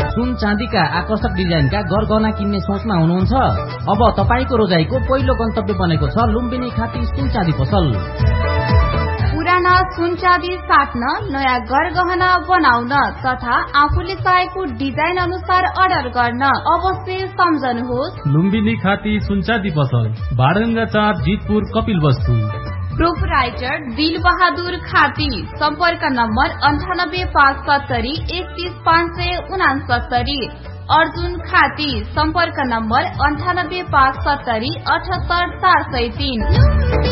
सुन चाँदीका आकर्षक डिजाइनका गरगहना किन्ने सोचमा हुनुहुन्छ? अब तपाईको रोजाइको पहिलो गन्तव्य बनेको छ लुम्बिनी खाती सुन चाँदी पसल। पुराना सुन चाँदी साट्न, नयाँ गरगहना बनाउन तथा आफूले चाहेको डिजाइन अनुसार अर्डर गर्न अवश्य सम्झनुहोस् लुम्बिनी खाती सुन चाँदी पसल, बाडगंगा 4, जितपुर, कपिल वस्तु। प्रोपराइटर दिल बहादुर खाती। सम्पर्क नम्बर 9857 31569। अर्जुन खाती। सम्पर्क नम्बर 9857 78403।